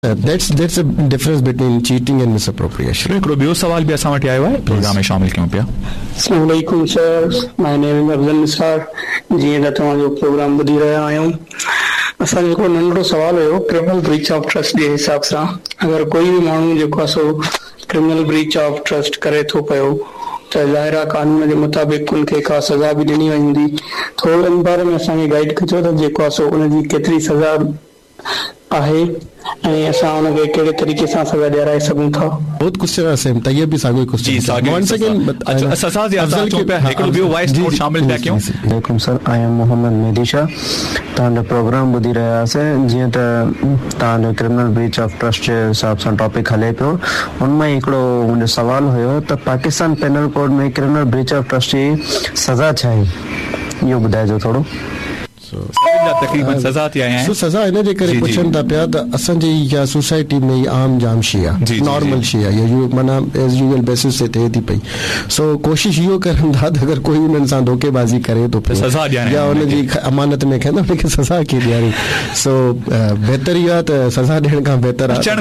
That's a difference between cheating and misappropriation. हिकिड़ो ॿियो सवाल बि असां वटि आयो आहे, प्रोग्राम में शामिल कयूं पिया. अस्सलाम वालेकुम sir, my name is Afzal Nisar. जीअं त तव्हांजो प्रोग्राम ॿुधी रहिया आहियूं, असांजो हिकिड़ो नंढड़ो सुवाल हुयो क्रिमिनल ब्रीच ऑफ ट्रस्ट जे हिसाब सां. अगरि कोई बि माण्हू जेको आहे सो क्रिमिनल ब्रीच ऑफ ट्रस्ट करे थो पियो त ज़ाहिर आहे कानून जे मुताबिक़ उनखे का सज़ा बि ॾिनी वेंदी. थोरो इन बारे में असांखे गाइड कजो त जेको आहे सो उनजी केतिरी सज़ा आहे ऐं असां उनखे कहिड़े तरीक़े सां सज़ा ॾियाराए सघूं था. बहुत क्वेश्चन आहे सेम, तैयब बि साॻियो क्वेश्चन. वन सेकंड सज़ा जे अफ़ज़ल क्यों पे हिकिड़ो ॿियो वॉइस नोट शामिल पिया कयूं. वालेकुम sir, I am Mohammad Medisha. तव्हांजो प्रोग्राम ॿुधी रहियासीं. जीअं त तव्हांजो क्रिमिनल ब्रीच ऑफ ट्रस्ट जे हिसाब सां टॉपिक हले पियो, हुन में हिकिड़ो मुंहिंजो सवाल हुयो त पाकिस्तान पेनल कोड में क्रिमिनल ब्रीच ऑफ ट्रस्ट जी सज़ा छा आहे, इहो ॿुधाइजो थोरो. सज़ा हिन जे करे पुछनि था पिया त असांजी इहा सोसाइटी में आम जाम शइ आहे, नॉर्मल शइ आहे, माना एज़ यूजुअल बेसिस ते थिए थी पई. सो कोशिशि इहो करनि था त अगरि कोई उन्हनि सां धोखेबाज़ी करे थो पियो या हुनजी अमानत में खंदा हुनखे सज़ा खे ॾियारे. सो बहितर इहो आहे त सज़ा ॾियण खां बहितर आहे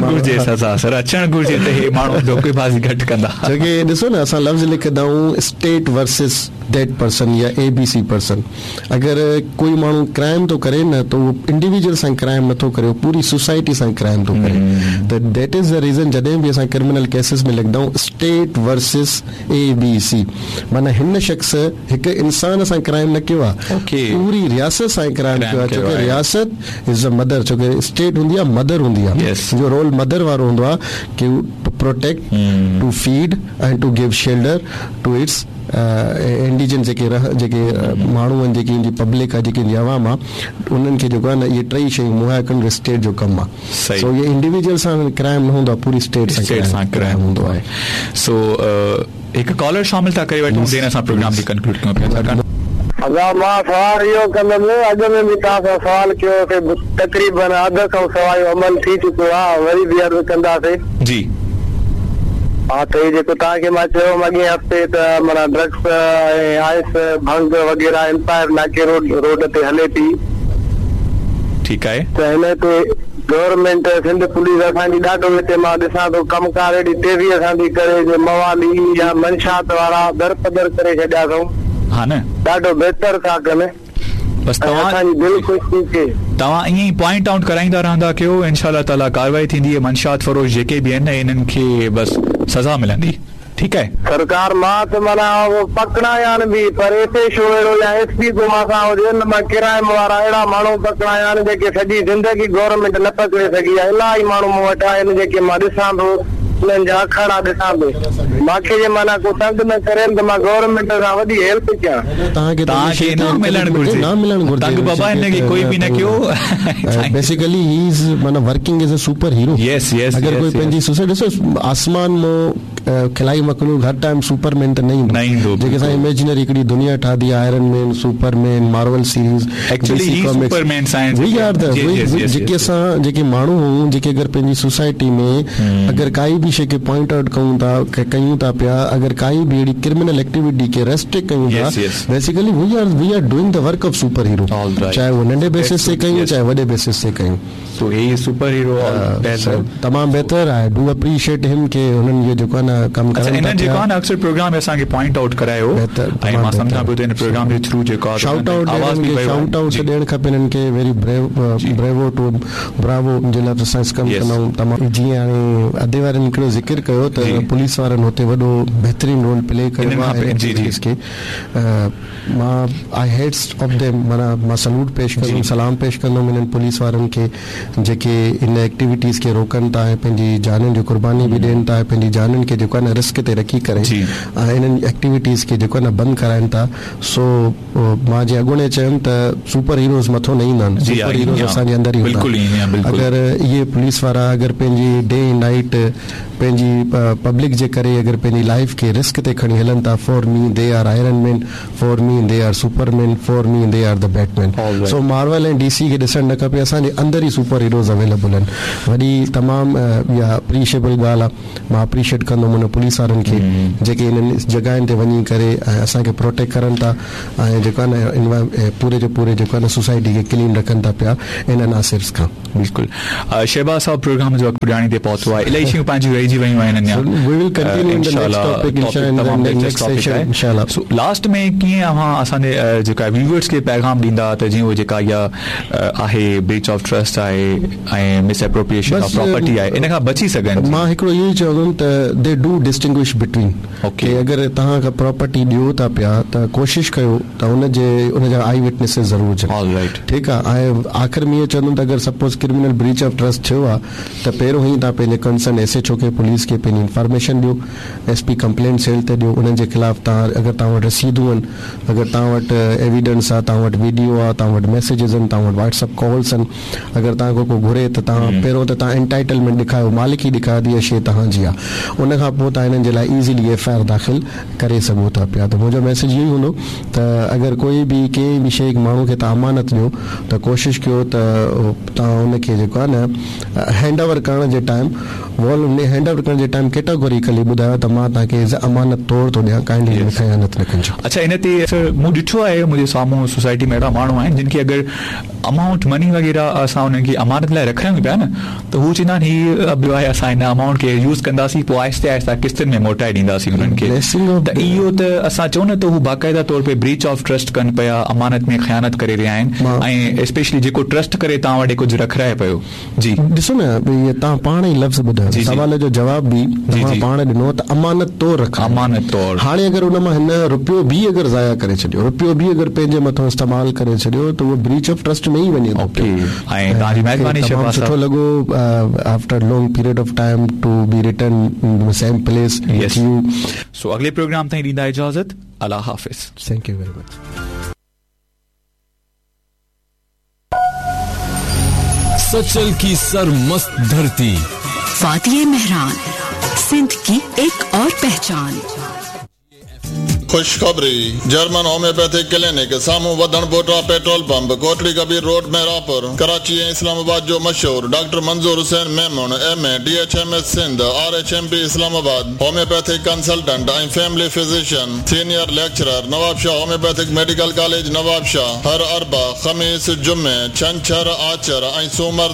छोकी ॾिसो न, असां लफ़्ज़ लिखंदा आहियूं स्टेट वर्सिस दैट पर्सन या ABC पर्सन. अगरि कोई माण्हू क्राइम तो करे न तो वो इंडिविजुअल सां क्राइम नथो करे, पूरी सोसाइटी सां क्राइम तो करे. त दैट इज़ द रीज़न जॾहिं बि असां क्रिमिनल केसिस में लिखंदा आहियूं स्टेट वर्सिस ABC, माना हिन शख़्स हिकु इंसान सां क्राइम न कयो आहे, पूरी रियासत सां क्राइम कयो आहे. छोकी रियासत इज़ अ मदर, छोकी स्टेट हूंदी आहे मदर हूंदी आहे, जो रोल मदर वारो हूंदो आहे कि two protect, two feed and two give shelter two it's इंडिजन जेके माण्हू आहिनि, जेकी इनजी पब्लिक आहे, जेकी आवाम आहे, उन्हनि खे जेको आहे न इहे टई शयूं मुहैया करणु स्टेट जो कमु आहे. सो इहे इंडिविजुअल सां क्राइम न हूंदो आहे, पूरी स्टेट सां क्राइम हूंदो आहे. सो हिकु कॉलर शामिल था करे वठूं, देन असां प्रोग्राम बि कंक्लूड कयूं पिया. मां सवाल इहो कंदुमि, अॻु में बि तव्हां सां सवाल कयो कि तक़रीबन अधु खां सवाइ अमल थी चुको आहे, वरी बि अर्ज़ु कंदासीं. जी हा, त हे जेको तव्हांखे मां चयो अॻे हफ़्ते त माना ड्रग्स ऐं आइस भंग वग़ैरह एम्पायर नाके रोड ते हले थी, ठीकु आहे. त हिन ते गवर्नमेंट सिंध पुलिस असांजी ॾाढो हिते मां ॾिसां थो कमकार एॾी तेज़ीअ सां थी करे, जो मवाली या मंशात वारा दर पदर करे छॾिया अथऊं. हा न, ॾाढो बहितर था कनि. बस तव्हां ईअं ई पॉइंट आउट कराईंदा रहंदा कयो, इंशाअल्लाह ताला कार्रवाई थींदी. मंशात फरोश जेके बि आहिनि इन्हनि खे बस सज़ा मिलंदी. ठीकु आहे. सरकार मां त माना पकड़ायानि बि, पर एतिरे शो अहिड़ो या SP को मां सां हुजे न, मां किराए वारा अहिड़ा माण्हू पकड़ायानि जेके सॼी ज़िंदगी गवर्नमेंट न पकड़े सघी आहे. इलाही माण्हू मूं वटि आहिनि जेके मां ॾिसां थो, उन्हनि जा अखाड़ा ॾिसां थो, मूंखे जे माना को तंग न करे त मां गवर्नमेंट सां वॾी हेल्प कयां. तव्हांखे न मिलणु घुरिजे, तंग बाबा हिनखे कोई बि न कयो. बेसिकली ही इज माना working as a super hero. अगरि कोई पंहिंजी सोसाइटी, ॾिसो आसमान में खिलाई मखलूक हर टाइम सुपरमैन त न ईंदो, जेके असां इमेजिनरी हिकिड़ी दुनिया ठाही आहे, iron man, Superman, Marvel series, जेके असां जेके माण्हू हूं, जेके अगरि पंहिंजी सोसाइटी में अगरि काई बि शइ खे पॉइंट आउट कयूं था पिया, अगरि काई बि अहिड़ी क्रिमिनल एक्टिविटी खे रेस्ट्रिक्ट कयूं था, basically V R doing the work of super hero, चाहे वो नंढे बेसिस से कयूं चाहे वॾे बेसिस से कयूं. सुपर हीरो तमामु बहितर आहे. डू अप्रिशिएट हिम के हुननि इहो जेको आहे न कमु करनि था. जेको आहे न अक्सर प्रोग्राम में असांखे पॉइंट आउट करायो, ऐं मां सम्झां पियो त हिन प्रोग्राम जे थ्रू जेको शाउट आउट ॾियणु खपे हिननि खे. वेरी ब्रेवो टू ब्रावो जे लाइ असां कमु कंदा आहियूं तमामु. जीअं हाणे अधे वारनि हिकिड़ो ज़िक्र कयो त पुलिस वारनि हुते वॾो बहितरीन रोल प्ले कयो आहे. मां आई हेड्स ऑफ देम, माना मां सलूट पेश कंदुमि, सलाम पेश कंदुमि हिननि पुलिस वारनि खे जेके इन एक्टिविटीज़ खे रोकनि था ऐं पंहिंजी जाननि जो क़ुर्बानी बि ॾियनि था, पंहिंजी जाननि खे जेको आहे न रिस्क ते रखी करे इन्हनि एक्टिविटीज़ खे जेको आहे न बंदि कराइनि था. सो मां जीअं अॻूणे चयुमि त सुपर हीरोज़ मथो न ईंदा आहिनि, सुपर हीरोज़ असांजे अंदरि ई हूंदा. अगरि इहे पुलिस वारा अगरि पंहिंजी डे नाइट पंहिंजी पब्लिक जे करे अगरि पंहिंजी लाइफ खे रिस्क ते खणी हलनि था, for me they are iron man, for me they are Superman, for me they are the Batman. So Marvel ऐं DC खे ॾिसणु न खपे, असांजे अंदरि ई सुपर हीरोज़ अवेलेबल आहिनि. वॾी तमामु इहा अप्रीशिएबल ॻाल्हि आहे, मां अप्रीशिएट कंदुमि नमूने पुलिस वारनि खे जेके इन्हनि जॻहियुनि ते वञी करे ऐं असांखे प्रोटेक्ट करनि था ऐं जेको आहे न पूरे जो पूरे जेको आहे न सोसाइटी खे क्लीन रखनि था पिया इन्हनि आसिर्स खां. बिल्कुल. शहबाज साहब प्रोग्राम जो वक़्तु पुॼाणी ते पहुतो आहे. इलाही शयूं पंहिंजी रहिजी वियूं आहिनि. लास्ट में कीअं असांजे जेका व्यूअर्स खे पैगाम ॾींदा त जीअं उहो जेका इहा आहे ब्रीच ऑफ ट्रस्ट आहे ऐं मिस एप्रोप्रिएशन ऑफ प्रॉपर्टी आहे इन खां बची सघनि. मां हिकिड़ो इहो ई चवंदुमि त they do distinguish between. Okay, अगरि तव्हां खां प्रॉपर्टी ॾियो था पिया त कोशिशि कयो त उनजा आई विटनेसिस ज़रूरु चवनि. ठीकु आहे. ऐं आख़िर में इहो चवंदुमि त अगरि suppose criminal breach of trust थियो आहे त पहिरियों ई तव्हां पंहिंजे कंसर्न SHO खे पुलिस खे पंहिंजी इंफॉर्मेशन ॾियो. SP कंप्लेंट सेल ते ॾियो. उन्हनि जे ख़िलाफ़ अगरि तव्हां वटि रसीदूं आहिनि, अगरि तव्हां वटि एविडेंस आहे, तव्हां वटि वीडियो आहे, तव्हां वटि मैसेजिस आहिनि, तव्हां वटि WhatsApp कॉल्स आहिनि, अगरि तव्हां को घुरे त तव्हां पहिरियों त तव्हां एंटाइटलमेंट ॾेखारियो, मालिकी ॾेखारियो त इहा शइ तव्हांजी आहे. उनखां पोइ तव्हां हिननि जे लाइ ईज़ीली FIR दाख़िल करे सघो था पिया. त मुंहिंजो मैसेज इहो ई हूंदो त अगरि कोई बि कंहिं बि शइ माण्हू खे तव्हां अमानत ॾियो त कोशिशि कयो त तव्हां उनखे जेको आहे न हैंड ओवर करण जे टाइम हैंड ओवर करण जे टाइम कैटेगोरिकली ॿुधायो त मां तव्हांखे अमानत तौर थो ॾियां, काइंडली ख़यानत न कजो. अच्छा, इन ते मूं ॾिठो आहे मुंहिंजे साम्हूं सोसाइटी में अहिड़ा माण्हू आहिनि जिन खे अगरि अमाउंट मनी वग़ैरह असां उन्हनि खे अमानत लाइ रखूं पिया न त हू चवंदा आहिनि हीअ ॿियो आहे असां हिन अमाउंट खे यूज़ कंदासीं, पोइ आहिस्ते आहिस्ते किस्तनि में मोटाए ॾींदासीं उन्हनि खे. त इहो त असां चऊं न त हू बाक़ाइदा तौर ते ब्रीच ऑफ ट्रस्ट कनि पिया, अमानत में ख़यानत करे रहिया आहिनि. ऐं स्पेशली जेको ट्रस्ट करे तव्हां वटि कुझु रखाए पियो. जी ॾिसो न, तव्हां पाण ई लफ़्ज़ ॿुधायो, सवाल जो जवाब बि पाण ॾिनो त अमानत तौर रखा. अमानत तौर. हाणे अगरि उन मां हिन रुपयो बि अगरि ज़ाया करे छॾियो, रुपयो बि अगरि पंहिंजे मथां इस्तेमालु करे छॾियो त उहो ब्रीच ऑफ ट्रस्ट में ई वञे थो. ऐं तव्हांजी महिरबानी. सुठो लॻो after long period of time to be return same place. सो अगले प्रोग्राम ताईं ॾींदा इजाज़त. अल्लाह हाफ़िज़. Thank U very much. Sachal की सरमस्त धरती, वादिये मेहरान, सिंध की एक और पहचान. खुशखबरी, जर्मन होम्योपैथिक क्लिनिक सामू वधन बोटा petrol pump, Kotli Kabir road में रापुर, कराची ऐं इस्लामाबाद जो मशहूर डॉक्टर मंजूर Hussain Memon MA DHMS Sindh RHMP Islamabad, homeopathic consultant ऐं family physician, senior lecturer, Nawab Shah homeopathic medical college Nawab Shah. हर अरबा, खमीस, जुमे, छंछर, आचर ऐं सूमर